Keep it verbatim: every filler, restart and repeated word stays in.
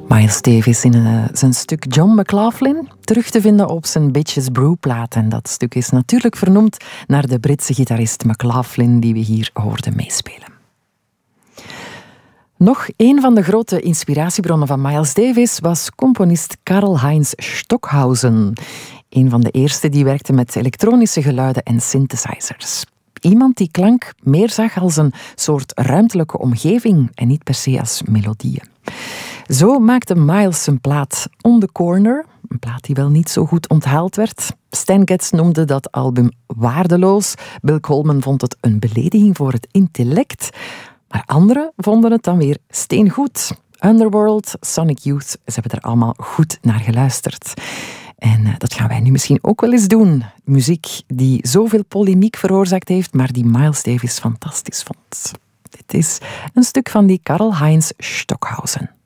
Miles Davis in uh, zijn stuk John McLaughlin, terug te vinden op zijn Bitches Brew plaat. En dat stuk is natuurlijk vernoemd naar de Britse gitarist McLaughlin die we hier hoorden meespelen. Nog een van de grote inspiratiebronnen van Miles Davis was componist Karl-Heinz Stockhausen. Een van de eerste die werkte met elektronische geluiden en synthesizers. Iemand die klank meer zag als een soort ruimtelijke omgeving en niet per se als melodieën. Zo maakte Miles zijn plaat On the Corner, een plaat die wel niet zo goed onthaald werd. Stan Getz noemde dat album waardeloos. Bill Coleman vond het een belediging voor het intellect. Maar anderen vonden het dan weer steengoed. Underworld, Sonic Youth, ze hebben er allemaal goed naar geluisterd. En uh, dat gaan wij nu misschien ook wel eens doen. Muziek die zoveel polemiek veroorzaakt heeft, maar die Miles Davis fantastisch vond. Dit is een stuk van die Karl-Heinz Stockhausen.